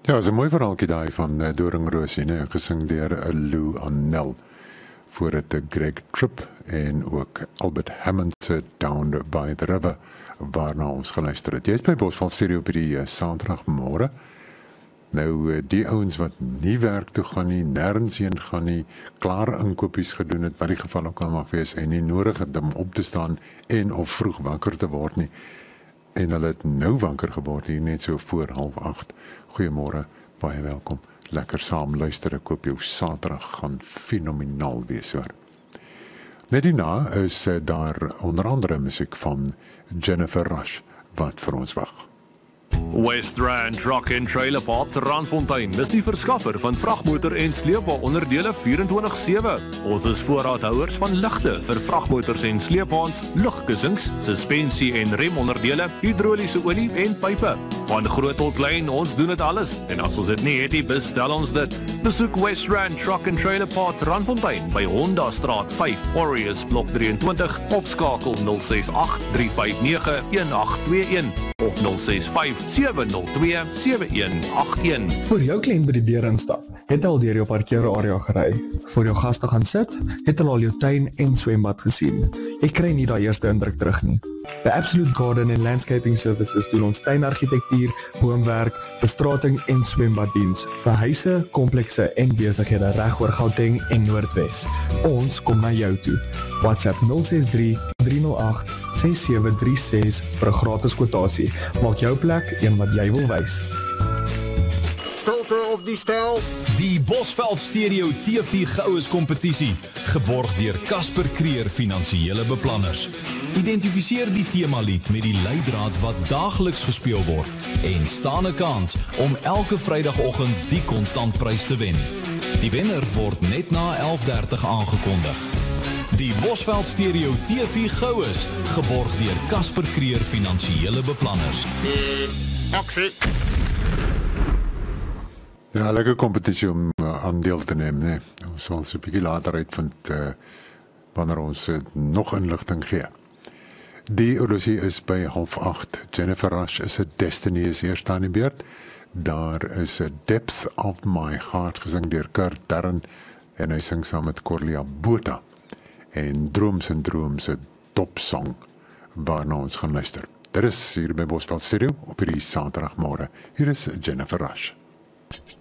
Ja, is 'n mooi verhaaltjie daai van Doringroosie, né, gesing deur Lou Annell voor dit Greg Tripp en ook Albert Hammond se Down by the River waarna ons geluister het. Jy is by Bosval Stereo op die Saterdagmôre. Nou die ouens wat nie werk toe gaan nie, nêrens heen gaan nie, klaar inkopies gedoen het, wat die geval ook al mag wees en nie nodig het om op te staan en of vroeg wakker te word nie. En hulle het nou wakker geword hier net so voor 7:30. Goeiemôre, baie welkom. Lekker saam luister, ek hoop jou Saterdag gaan fenomenaal wees hoor. Net hierna is daar onder andere musiek van Jennifer Rush wat vir ons wag. West Rand Truck and Trailer Parts Randfontein is die verskaffer van vragmotor en sleepwaonderdele 24/7. Ons is voorraadhouers van ligte vir vragmotors en sleepwaens, lugkussings, suspensie en remonderdele, hidroliese olie en pype. Van groot tot klein, ons doen dit alles. En as ons dit nie het nie, bestel ons dit. Besoek West Rand Truck and Trailer Parts Randfontein by Honda Straat 5, Warriors Blok 23, opskakel 068 359 1821 of 065-702-7181. Voor jou kliënt by die deur instap, het al deur jou parkeerarea gery. Voor jou gaste gaan sit, het al jou tuin en swembad gesien. Jy kry nie daai eerste indruk terug nie. By Absolute Garden and Landscaping Services doen ons tuinargitektuur, boomwerk, bestrating en swembaddiens vir huise, komplekse en besighede reg oor Gauteng en Noordwes. Ons kom na jou toe. WhatsApp 063 308 6736 vir 'n gratis kwotasie. Maak jou plek een wat jy wil wys. Stilte op die stel. Die Bosveld Stereo TV Goues kompetisie, geborg deur Casper Creer Finansiële Beplanners. Identifiseer die temalied met die leidraad wat daagliks gespeel word en staan 'n kans om elke Vrydagoggend die kontantprys te wen. Die wenner word net na 11:30 aangekondig. Die Bosveld Stereo TV Goues, geborg deur Casper Creer Finansiële Beplanners. Aksie. Ja, lekker kompetisie om aan deel te neem, né? Ons sal so 'n bietjie later uitvind wanneer ons nog inligting gee. Die oorlosie is by 7:30. Jennifer Rush is 'n Destiny is hier staan die beurt. Daar is 'n Depth of My Heart gesing deur Kurt Darren en hy sing saam met Corlia Botha. En Drooms en Drooms 'n topsong waarna ons gaan luister. Dit is hier by Bosveld Stereo op hierdie Saterdagmôre. Hier is Jennifer Rush.